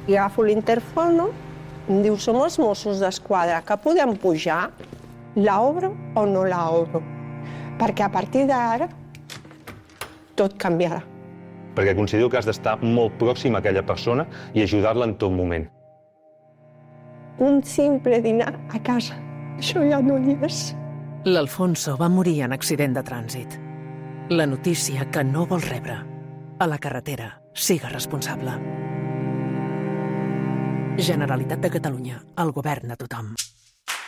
I agafo l'interfono, em diu, som els Mossos d'Esquadra, que podem pujar? L'obro o no l'obro? Perquè a partir d'ara tot canviarà. Perquè considero que has d'estar molt pròxim a aquella persona i ajudar-la en tot moment. Un simple dinar a casa, això ja no hi és. L'Alfonso va morir en accident de trànsit. La notícia que no vol rebre. A la carretera, siga responsable. Generalitat de Catalunya, el govern de tothom.